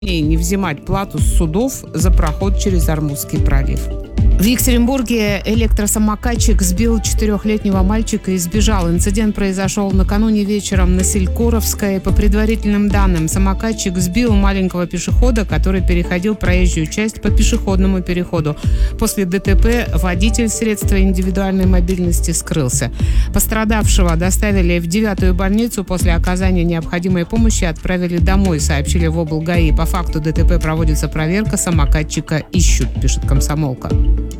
и не взимать плату с судов за проход через Ормузский пролив. В Екатеринбурге электросамокатчик сбил 4-летнего мальчика и сбежал. Инцидент произошел накануне вечером на Селькоровской. По предварительным данным, самокатчик сбил маленького пешехода, который переходил проезжую часть по пешеходному переходу. После ДТП водитель средства индивидуальной мобильности скрылся. Пострадавшего доставили в 9-ю больницу. После оказания необходимой помощи отправили домой, сообщили в облгаи. По факту ДТП проводится проверка, самокатчика ищут, пишет «Комсомолка».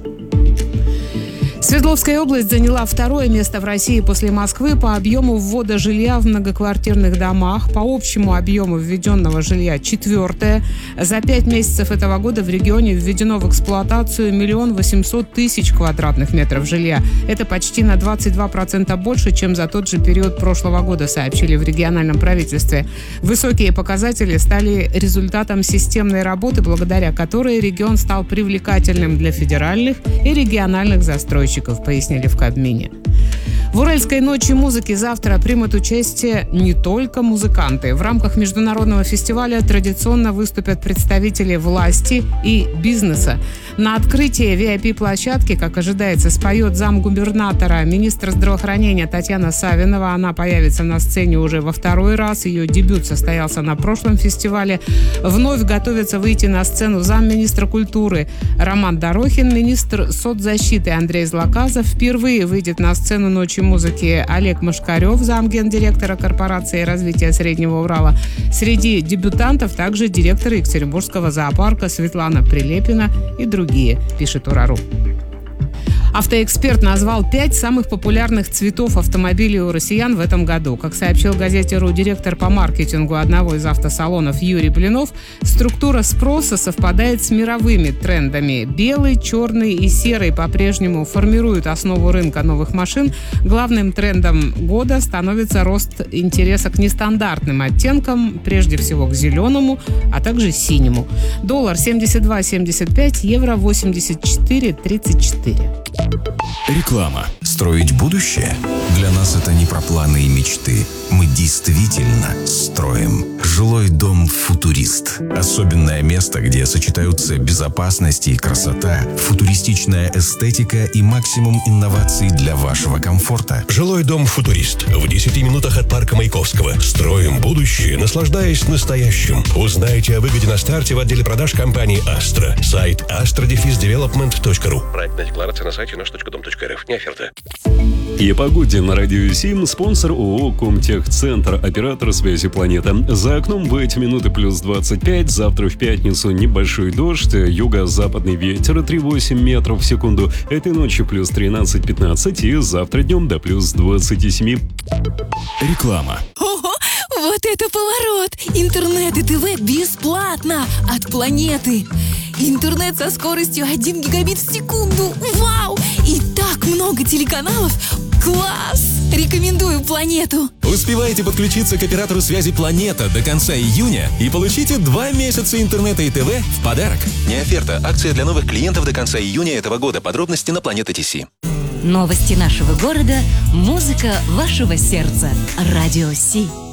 Свердловская область заняла 2-е место в России после Москвы по объему ввода жилья в многоквартирных домах. По общему объему введенного жилья 4-е. За 5 месяцев этого года в регионе введено в эксплуатацию 1 800 000 квадратных метров жилья. Это почти на 22% больше, чем за тот же период прошлого года, сообщили в региональном правительстве. Высокие показатели стали результатом системной работы, благодаря которой регион стал привлекательным для федеральных и региональных застройщиков, пояснили в Кабмине. В Уральской ночи музыки завтра примут участие не только музыканты. В рамках международного фестиваля традиционно выступят представители власти и бизнеса. На открытии VIP-площадки, как ожидается, споет замгубернатора, министр здравоохранения Татьяна Савинова. Она появится на сцене уже во 2-й раз. Ее дебют состоялся на прошлом фестивале. Вновь готовится выйти на сцену замминистра культуры Роман Дорохин, министр соцзащиты Андрей Злаказов. Впервые выйдет на сцену ночи музыки Олег Машкарев, замгендиректора корпорации развития Среднего Урала. Среди дебютантов также директор Екатеринбургского зоопарка Светлана Прилепина и другие, пишет Урару. Автоэксперт назвал 5 самых популярных цветов автомобилей у россиян в этом году. Как сообщил газете «Ру» директор по маркетингу одного из автосалонов Юрий Блинов, структура спроса совпадает с мировыми трендами. Белый, черный и серый по-прежнему формируют основу рынка новых машин. Главным трендом года становится рост интереса к нестандартным оттенкам, прежде всего к зеленому, а также синему. Доллар 72.75, евро 84.34. Реклама. Строить будущее? Для нас это не про планы и мечты. Мы действительно строим. Жилой дом «Футурист». Особенное место, где сочетаются безопасность и красота, футуристичная эстетика и максимум инноваций для вашего комфорта. Жилой дом «Футурист». В 10 минутах от парка Маяковского. Строим будущее, наслаждаясь настоящим. Узнайте о выгоде на старте в отделе продаж компании «Астра». Сайт astra-development.ru. Проектная декларация на сайте наш.дом.рф. Не оферта. И о погоде на Радио 7. Спонсор ООО «Комтехцентр», оператор связи «Планета». За окном в эти минуты плюс 25. Завтра в пятницу небольшой дождь. Юго-западный ветер 3,8 метров в секунду. Этой ночью плюс 13-15. И завтра днем до плюс 27. Реклама. Ого, вот это поворот! Интернет и ТВ бесплатно от «Планеты». Интернет со скоростью 1 гигабит в секунду. Вау! И так много телеканалов. Класс! Рекомендую «Планету». Успевайте подключиться к оператору связи «Планета» до конца июня и получите 2 месяца интернета и ТВ в подарок. Не оферта. Акция для новых клиентов до конца июня этого года. Подробности на Планета.ТС. Новости нашего города. Музыка вашего сердца. Радио Си.